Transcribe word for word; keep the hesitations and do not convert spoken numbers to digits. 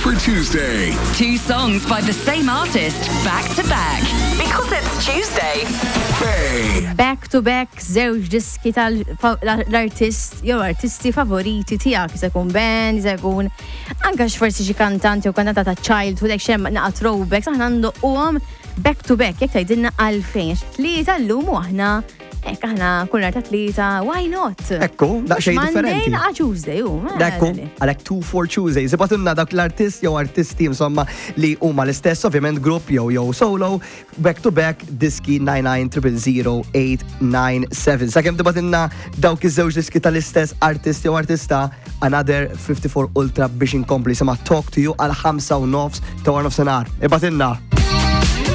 for Tuesday. Two songs by the same artist, back to back. Because it's Tuesday. Fej. Back to back, żewġ diski tal-artist, jew artisti favoriti tiegħek, jista' jkun band, jista' jkun anke forsi xi kantanti u kantata ta' childhood, hekk xem naqa' throwbacks, aħna ndoqquhom back to back, jekk tgħidilna għalfejn. Tlieta llum u aħna hekk aħna kull nhar ta' tlieta, why not? Ekku, daqsxejn differenti. Monday naqa' Tuesday hu. Ekku, għalhekk two for Tuesdays. Ibatunna dak l-artist jew artisti insomma li huma l-istess ovvjament grupp jew jew solo back to back diski nine nine zero zero zero eight nine seven. Sakemm tibatilna dawk iż-żewġ diski tal-istess artist jew artista another fifty-four Ultra biex inkompli sema Talk to You għal ħamsa u nofs ta' war nofsinhar. Ibatilna.